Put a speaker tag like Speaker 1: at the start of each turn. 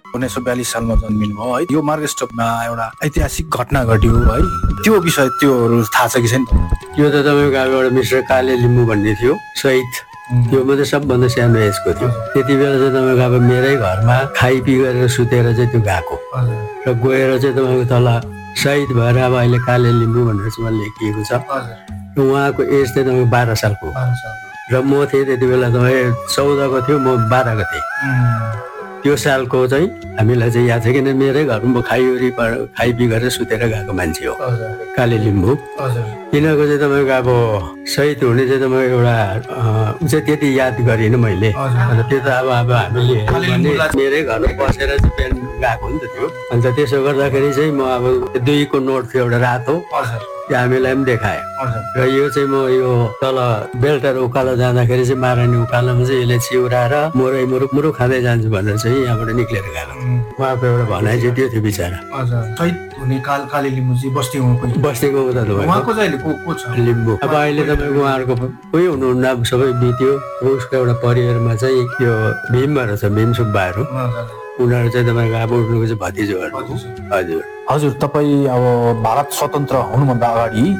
Speaker 1: 1942 सालमा जन्मिनु भयो है। यो मार्गस्टपमा एउटा ऐतिहासिक घटना घट्यो है, त्यो विषय त्योहरू थाहा छ कि छैन?
Speaker 2: यो त तपाईँको अब एउटा मिस्टर काले लिम्बू भन्ने थियो शहीद, त्यो मात्रै सबभन्दा सानो एजको थियो। त्यति बेला चाहिँ तपाईँको अब मेरै घरमा खाइपी गरेर सुतेर चाहिँ त्यो गएको र गएर चाहिँ तपाईँको तल शहीद भएर अब अहिले काले लिम्बू भनेर चाहिँ लेखिएको छ। र उहाँको एज चाहिँ तपाईँको 12 सालको र म थिएँ त्यति बेला तपाईँ 14 को थियो, म 12 को थिएँ। त्यो सालको चाहिँ हामीलाई चाहिँ याद छ, किन मेरै घरमा खाइपी गरेर सुतेर गएको मान्छे हो काले लिम्बू। तिनीहरूको चाहिँ तपाईँको अब शहीद हुने चाहिँ तपाईँको एउटा ऊ चाहिँ त्यति याद गरिनँ मैले। त्यो त अब हामीले मेरै घरमा बसेर चाहिँ बिहान गएको नि त त्यो। अन्त त्यसो गर्दाखेरि चाहिँ म अब 2 को नोट थियो एउटा रातो, त्यो हामीलाई पनि देखाएँ। र यो चाहिँ म यो तल बेल्टर उकालो जाँदाखेरि चाहिँ महारानी उकालोमा चाहिँ यसले चिउराएर मुरु खाँदै जान्छु भनेर चाहिँ यहाँबाट निक्लेर गएको। उहाँको एउटा भनाइ चाहिँ त्यो थियो बिचरा।
Speaker 1: शहीद हुने काले लिम्बू चाहिँ
Speaker 2: बस्तीको उता
Speaker 1: उहाँको चाहिँ को छ
Speaker 2: लिम्बू। अब अहिले तपाईँको उहाँहरूको कोही हुनुहुन्न, अब सबै बित्यो। उसको एउटा परिवारमा चाहिँ यो भीमहरू छ, भीम सुब्बाहरू, उनीहरू चाहिँ तपाईँको अब उठ्नुको चाहिँ भतिजोहरू। हजुर
Speaker 1: हजुर, तपाईँ अब भारत स्वतन्त्र हुनुभन्दा अगाडि